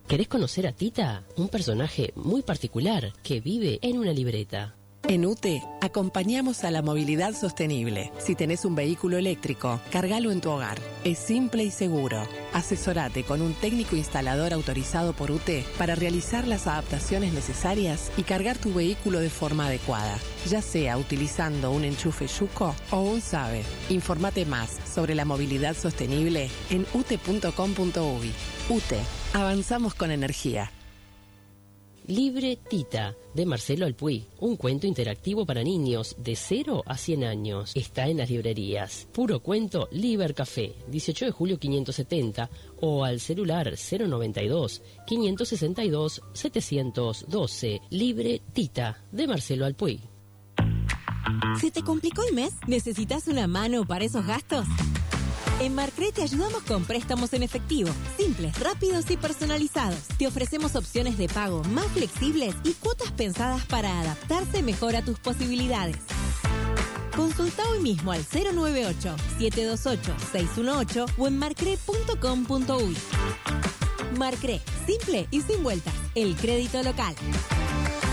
¿Querés conocer a Tita? Un personaje muy particular que vive en una libreta. En UTE, acompañamos a la movilidad sostenible. Si tenés un vehículo eléctrico, cargalo en tu hogar. Es simple y seguro. Asesorate con un técnico instalador autorizado por UTE para realizar las adaptaciones necesarias y cargar tu vehículo de forma adecuada, ya sea utilizando un enchufe Yuco o un SABE. Informate más sobre la movilidad sostenible en ute.com.uy. UTE, avanzamos con energía. Libre Tita, de Marcelo Alpuy, un cuento interactivo para niños de 0 a 100 años. Está en las librerías. Puro cuento Liber Café, 18 de julio 570, o al celular 092-562-712. Libre Tita, de Marcelo Alpuy. ¿Se te complicó el mes? ¿Necesitas una mano para esos gastos? En Marcre te ayudamos con préstamos en efectivo, simples, rápidos y personalizados. Te ofrecemos opciones de pago más flexibles y cuotas pensadas para adaptarse mejor a tus posibilidades. Consulta hoy mismo al 098-728-618 o en marcre.com.uy. Marcre, simple y sin vueltas. El crédito local.